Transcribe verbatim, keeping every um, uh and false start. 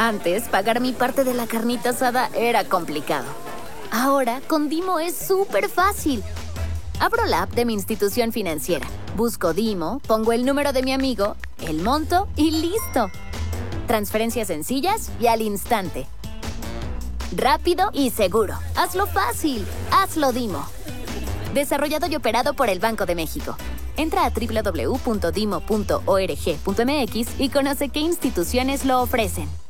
Antes, pagar mi parte de la carnita asada era complicado. Ahora, con Dimo es súper fácil. Abro la app de mi institución financiera, busco Dimo, pongo el número de mi amigo, el monto y ¡listo! Transferencias sencillas y al instante. Rápido y seguro. Hazlo fácil. Hazlo Dimo. Desarrollado y operado por el Banco de México. Entra a doble u doble u doble u punto dimo punto org punto m x y conoce qué instituciones lo ofrecen.